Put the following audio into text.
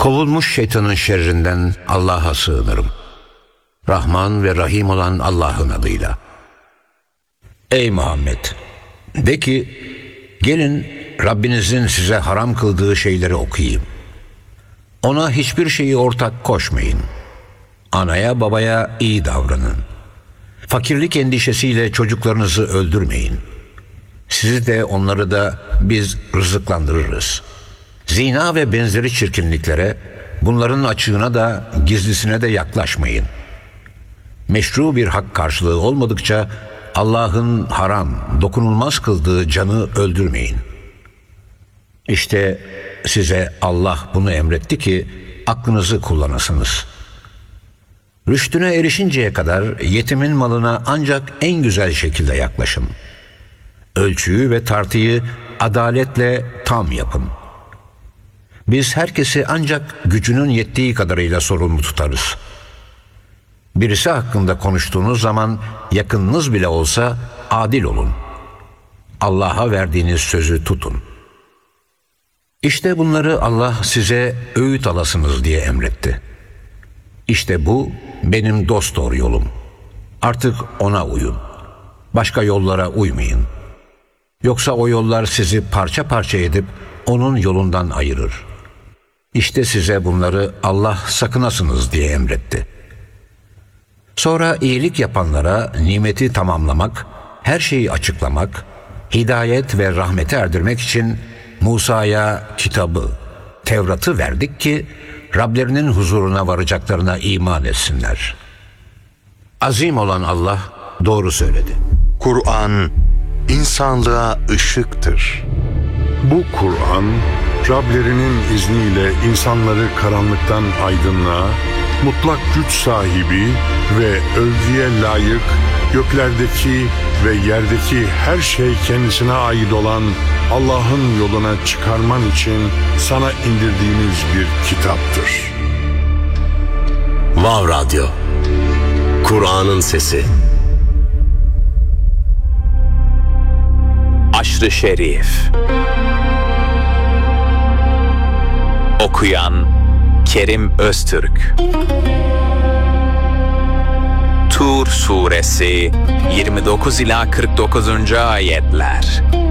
Kovulmuş şeytanın şerrinden Allah'a sığınırım. Rahman ve Rahim olan Allah'ın adıyla. Ey Muhammed! De ki, gelin Rabbinizin size haram kıldığı şeyleri okuyayım. Ona hiçbir şeyi ortak koşmayın. Anaya babaya iyi davranın. Fakirlik endişesiyle çocuklarınızı öldürmeyin. Sizi de onları da biz rızıklandırırız. Zina ve benzeri çirkinliklere, bunların açığına da gizlisine de yaklaşmayın. Meşru bir hak karşılığı olmadıkça Allah'ın haram, dokunulmaz kıldığı canı öldürmeyin. İşte size Allah bunu emretti ki aklınızı kullanasınız. Rüştüne erişinceye kadar yetimin malına ancak en güzel şekilde yaklaşın. Ölçüyü ve tartıyı adaletle tam yapın. Biz herkesi ancak gücünün yettiği kadarıyla sorumlu tutarız. Birisi hakkında konuştuğunuz zaman yakınınız bile olsa adil olun. Allah'a verdiğiniz sözü tutun. İşte bunları Allah size öğüt alasınız diye emretti. İşte bu benim dosdoğru yolum. Artık ona uyun. Başka yollara uymayın. Yoksa o yollar sizi parça parça edip onun yolundan ayırır. İşte size bunları Allah sakınasınız diye emretti. Sonra iyilik yapanlara nimeti tamamlamak, her şeyi açıklamak, hidayet ve rahmete erdirmek için Musa'ya kitabı, Tevrat'ı verdik ki Rablerinin huzuruna varacaklarına iman etsinler. Azim olan Allah doğru söyledi. Kur'an insanlığa ışıktır. Bu Kur'an, Rablerinin izniyle insanları karanlıktan aydınlığa, mutlak güç sahibi ve övgüye layık, göklerdeki ve yerdeki her şey kendisine ait olan Allah'ın yoluna çıkarman için sana indirdiğimiz bir kitaptır. Vav Radyo, Kur'an'ın sesi. Aşr-ı Şerif. Okuyan Kerim Öztürk. Tur Suresi 29 ila 49. ayetler.